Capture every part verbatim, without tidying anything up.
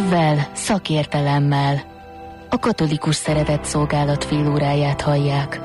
szívvel, szakértelemmel. A Katolikus Szeretetszolgálat félóráját hallják.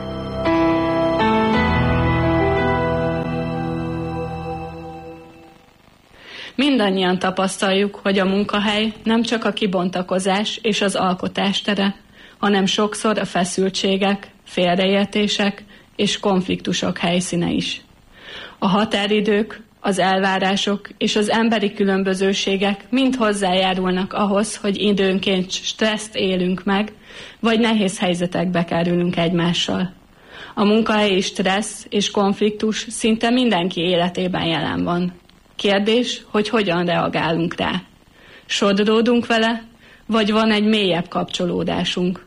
Mindannyian tapasztaljuk, hogy a munkahely nem csak a kibontakozás és az alkotás tere, hanem sokszor a feszültségek, félreértések és konfliktusok helyszíne is. A határidők, az elvárások és az emberi különbözőségek mind hozzájárulnak ahhoz, hogy időnként stresszt élünk meg, vagy nehéz helyzetekbe kerülünk egymással. A munkahelyi stressz és konfliktus szinte mindenki életében jelen van. Kérdés, hogy hogyan reagálunk rá. Sodródunk vele, vagy van egy mélyebb kapcsolódásunk.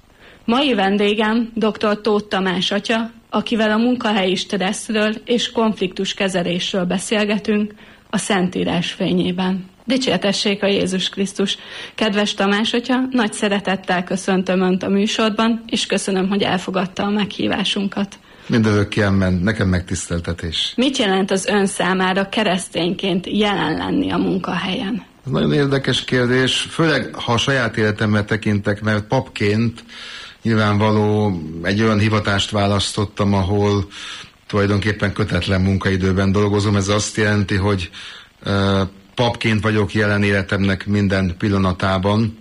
Mai vendégem dr. Tóth Tamás atya, akivel a munkahelyi stresszről és konfliktus kezelésről beszélgetünk a Szentírás fényében. Dicsértessék a Jézus Krisztus! Kedves Tamás atya, nagy szeretettel köszöntöm Önt a műsorban, és köszönöm, hogy elfogadta a meghívásunkat. Mindörökké emmen, nekem megtiszteltetés. Mit jelent az ön számára keresztényként jelen lenni a munkahelyen? Ez nagyon érdekes kérdés, főleg ha a saját életemre tekintek, mert papként nyilvánvaló egy olyan hivatást választottam, ahol tulajdonképpen kötetlen munkaidőben dolgozom. Ez azt jelenti, hogy uh, papként vagyok jelen életemnek minden pillanatában,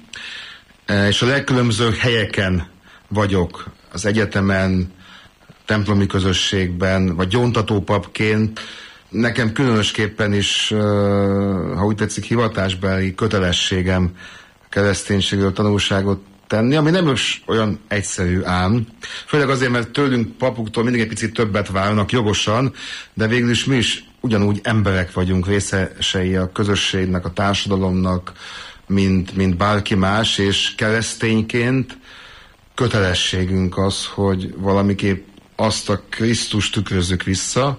uh, és a legkülönbözőbb helyeken vagyok, az egyetemen, templomi közösségben, vagy gyóntató papként. Nekem különösképpen is, uh, ha úgy tetszik, hivatásbeli kötelességem kereszténységről tanulságot tenni, ami nem is olyan egyszerű ám. Főleg azért, mert tőlünk papuktól mindig egy picit többet várnak jogosan, de végül is mi is ugyanúgy emberek vagyunk, részesei a közösségnek, a társadalomnak, mint, mint bárki más, és keresztényként kötelességünk az, hogy valamiképp azt a Krisztust tükrözzük vissza,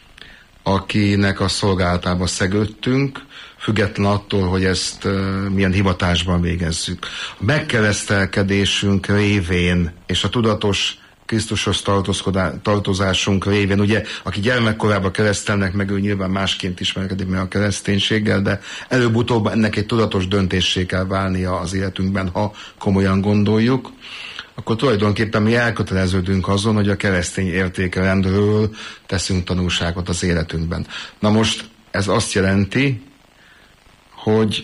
akinek a szolgálatába szegődtünk, független attól, hogy ezt uh, milyen hivatásban végezzük. A megkeresztelkedésünk révén és a tudatos Krisztushoz tartozásunk révén, ugye, aki gyermekkorában keresztelnek meg, ő nyilván másként ismerkedik meg a kereszténységgel, de előbb-utóbb ennek egy tudatos döntéssé kell válnia az életünkben, ha komolyan gondoljuk, akkor tulajdonképpen mi elköteleződünk azon, hogy a keresztény értékrendről teszünk tanulságot az életünkben. Na most ez azt jelenti, hogy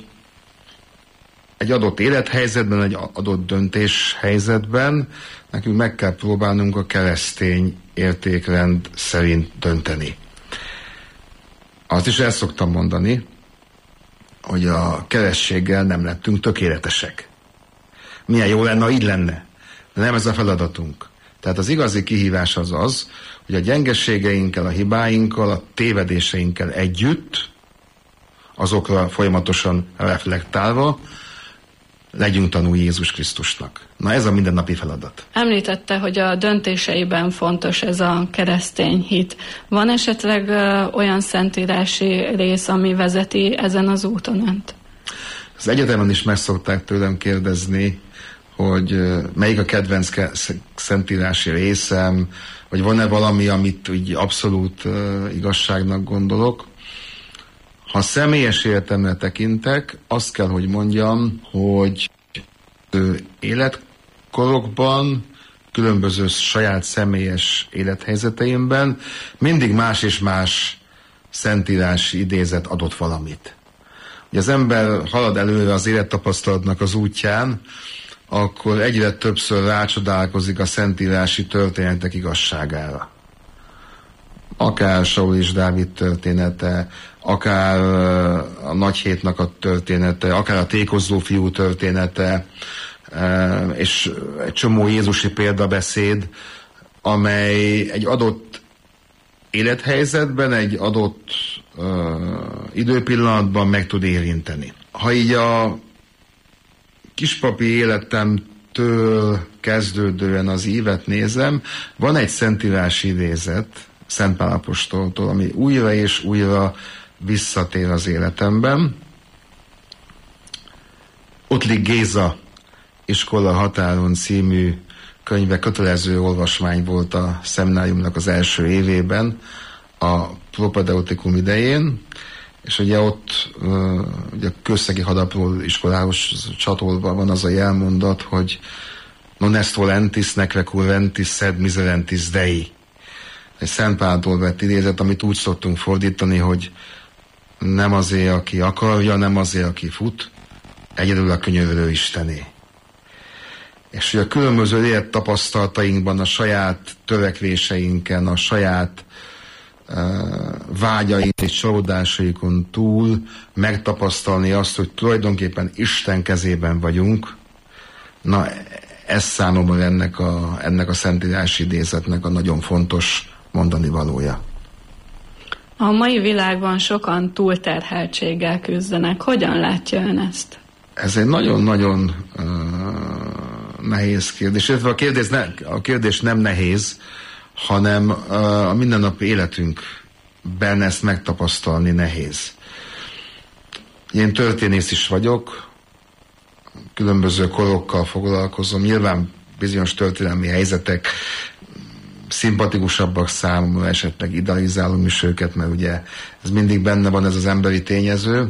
egy adott élethelyzetben, egy adott döntéshelyzetben nekünk meg kell próbálnunk a keresztény értékrend szerint dönteni. Azt is el szoktam mondani, hogy a keresztséggel nem lettünk tökéletesek. Milyen jó lenne, ha így lenne. De nem ez a feladatunk. Tehát az igazi kihívás az az, hogy a gyengeségeinkkel, a hibáinkkal, a tévedéseinkkel együtt, azokra folyamatosan reflektálva, legyünk tanúi Jézus Krisztusnak. Na ez a mindennapi feladat. Említette, hogy a döntéseiben fontos ez a keresztény hit. Van esetleg uh, olyan szentírási rész, ami vezeti ezen az úton önt? Az egyetemen is meg szokták tőlem kérdezni, hogy uh, melyik a kedvenc szentírási részem, vagy van-e valami, amit úgy abszolút uh, igazságnak gondolok. Ha személyes életemre tekintek, azt kell, hogy mondjam, hogy életkorokban, különböző saját személyes élethelyzeteimben mindig más és más szentírási idézet adott valamit. Ugye az ember halad előre az élettapasztalatnak az útján, akkor egyre többször rácsodálkozik a szentírási történetek igazságára. Akár Saul és Dávid története, akár a Nagyhétnak a története, akár a tékozló fiú története, és egy csomó jézusi példabeszéd, amely egy adott élethelyzetben, egy adott uh, időpillanatban meg tud érinteni. Ha így a kispapi életemtől kezdődően az ívet nézem, van egy szentírási idézet Szent Pál apostoltól, ami újra és újra visszatér az életemben. Ottlik Géza Iskola határon című könyve kötelező olvasmány volt a szemináriumnak az első évében, a propedeutikum idején, és ugye ott ugye a Kőszegi Hadapról iskolához csatolva van az a jelmondat, hogy non est volentis, neque currentis, sed miserentis Dei. Egy Szent Páltól vett idézet, amit úgy szoktunk fordítani, hogy nem azért, aki akarja, nem azért, aki fut, egyedül a könyörülő Istené. És hogy a különböző élettapasztalatainkban, a saját törekvéseinken, a saját vágyaink és csalódásaikon túl megtapasztalni azt, hogy tulajdonképpen Isten kezében vagyunk, na ez számomra ennek a, ennek a szentírási idézetnek a nagyon fontos mondani valója. A mai világban sokan túlterheltséggel küzdenek. Hogyan látja ön ezt? Ez egy nagyon-nagyon uh, nehéz kérdés. A kérdés, ne, a kérdés nem nehéz, hanem uh, a mindennapi életünkben ezt megtapasztalni nehéz. Én történész is vagyok, különböző korokkal foglalkozom, nyilván bizonyos történelmi helyzetek szimpatikusabbak számomra, esetleg idealizálom is őket, mert ugye ez mindig benne van, ez az emberi tényező,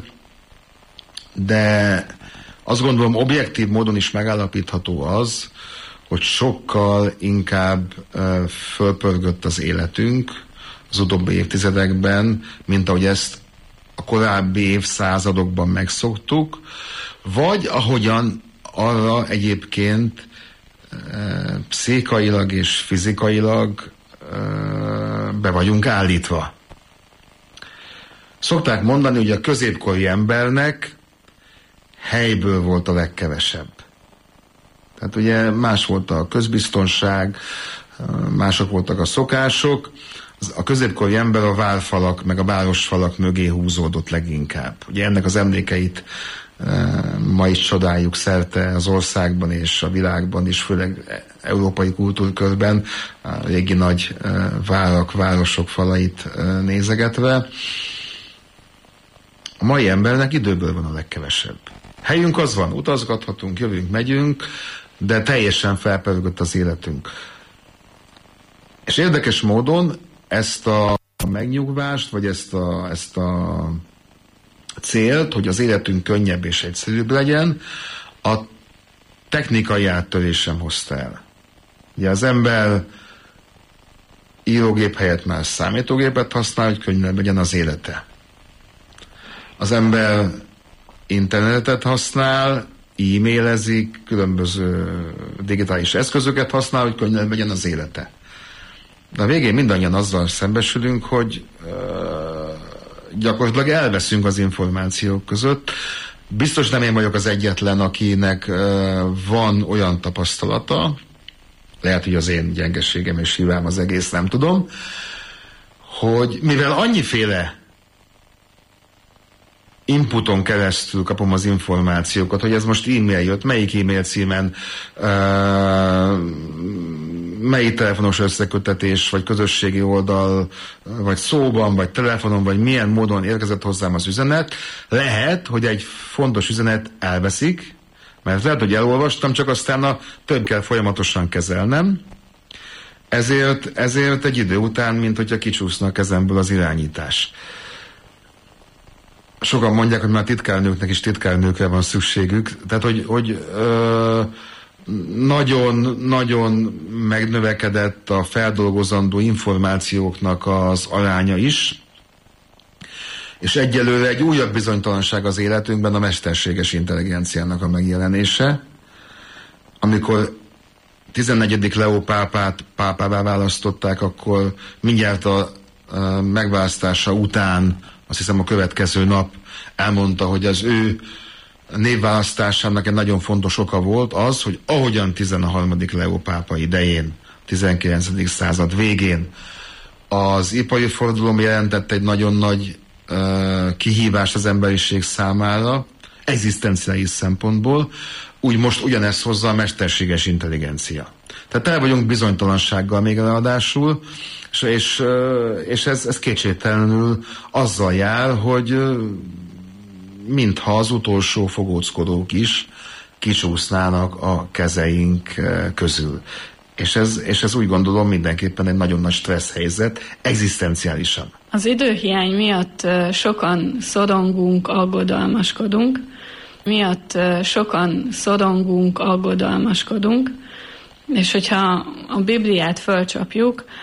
de azt gondolom objektív módon is megállapítható az, hogy sokkal inkább uh, fölpörgött az életünk az utóbbi évtizedekben, mint ahogy ezt a korábbi évszázadokban megszoktuk, vagy ahogyan arra egyébként uh, pszichailag és fizikailag uh, be vagyunk állítva. Szokták mondani, hogy a középkori embernek helyből volt a legkevesebb. Tehát ugye más volt a közbiztonság, mások voltak a szokások. A középkori ember a várfalak, meg a városfalak mögé húzódott leginkább. Ugye ennek az emlékeit ma is csodáljuk szerte az országban és a világban is, főleg európai kultúrkörben, a régi nagy várak, városok falait nézegetve. A mai embernek időből van a legkevesebb. Helyünk az van, utazgathatunk, jövünk, megyünk, de teljesen felpörgött az életünk. És érdekes módon ezt a megnyugvást, vagy ezt a, ezt a célt, hogy az életünk könnyebb és egyszerűbb legyen, a technikai áttörés sem hozta el. Ugye az ember írógép helyett már számítógépet használ, hogy könnyebb legyen az élete. Az ember internetet használ, e-mailezik, különböző digitális eszközöket használ, hogy könnyebb legyen az élete. De a végén mindannyian azzal szembesülünk, hogy uh, gyakorlatilag elveszünk az információk között. Biztos nem én vagyok az egyetlen, akinek uh, van olyan tapasztalata, lehet, hogy az én gyengeségem és hibám az egész, nem tudom, hogy mivel annyiféle inputon keresztül kapom az információkat, hogy ez most e-mail jött, melyik e-mail címen, uh, melyik telefonos összekötetés, vagy közösségi oldal, vagy szóban, vagy telefonon, vagy milyen módon érkezett hozzám az üzenet. Lehet, hogy egy fontos üzenet elveszik, mert lehet, hogy elolvastam, csak aztán a több kell folyamatosan kezelnem. Ezért, ezért egy idő után, mint hogyha kicsúszna a kezemből az irányítás. Sokan mondják, hogy már titkárnőknek is titkárnőkre van szükségük. Tehát, hogy, hogy ö, nagyon, nagyon megnövekedett a feldolgozandó információknak az aránya is, és egyelőre egy újabb bizonytalanság az életünkben a mesterséges intelligenciának a megjelenése. Amikor tizennegyedik Leó pápát pápává választották, akkor mindjárt a, a megválasztása után, azt hiszem a következő nap elmondta, hogy az ő névválasztásának egy nagyon fontos oka volt az, hogy ahogyan tizenharmadik Leó pápa idején, tizenkilencedik század végén az ipari forradalom jelentett egy nagyon nagy uh, kihívást az emberiség számára, egzisztenciális szempontból, úgy most ugyanezt hozza a mesterséges intelligencia. Tehát tele vagyunk bizonytalansággal még ráadásul, és, és, és ez, ez kétségtelenül azzal jár, hogy mintha az utolsó fogóckodók is kicsúsznának a kezeink közül. És ez, és ez úgy gondolom mindenképpen egy nagyon nagy stressz helyzet, egzisztenciálisan. Az időhiány miatt sokan szorongunk, aggodalmaskodunk, miatt sokan szorongunk, aggodalmaskodunk, és hogyha a Bibliát fölcsapjuk,